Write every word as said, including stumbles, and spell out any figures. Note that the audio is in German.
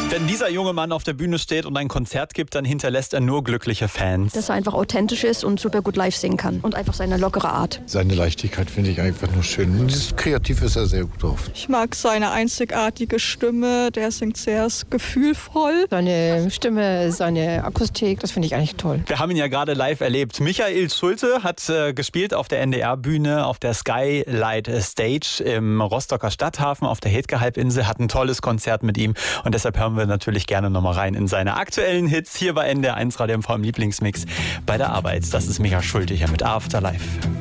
Wenn dieser junge Mann auf der Bühne steht und ein Konzert gibt, dann hinterlässt er nur glückliche Fans. Dass er einfach authentisch ist und super gut live singen kann. Und einfach seine lockere Art. Seine Leichtigkeit finde ich einfach nur schön. Und kreativ ist er sehr gut drauf. Ich mag seine einzigartige Stimme. Der singt sehr gefühlvoll. Seine Stimme, seine Akustik, das finde ich eigentlich toll. Wir haben ihn ja gerade live erlebt. Michael Schulte hat äh, gespielt auf der N D R-Bühne, auf der Skylight Stage im Rostocker Stadthafen auf der Hedke-Halbinsel. Hat ein tolles Konzert mit ihm und deshalb hören wir natürlich gerne nochmal rein in seine aktuellen Hits hier bei N D R eins Radio M V im Lieblingsmix bei der Arbeit. Das ist Michael Schulte hier mit Afterlife.